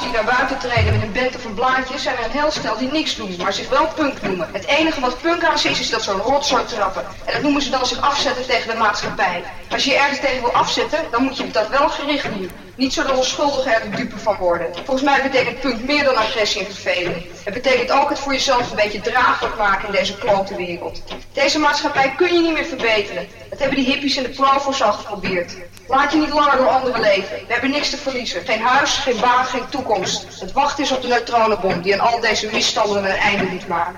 die naar buiten treden met een bente van blaadjes zijn er een heel stel die niks doen, maar zich wel punk noemen. Het enige wat punk aan is dat ze een rotzooi trappen. En dat noemen ze dan zich afzetten tegen de maatschappij. Als je ergens tegen wil afzetten, dan moet je dat wel gericht doen. Niet zo dat onschuldigen er de dupe van worden. Volgens mij betekent punk meer dan agressie en verveling. Het betekent ook het voor jezelf een beetje draaglijk maken in deze klote wereld. Deze maatschappij kun je niet meer verbeteren. Dat hebben die hippies en de provo's al geprobeerd. Laat je niet langer door anderen leven. We hebben niks te verliezen. Geen huis, geen baan, geen toekomst. Het wachten is op de neutronenbom die aan al deze misstanden een einde moet maken.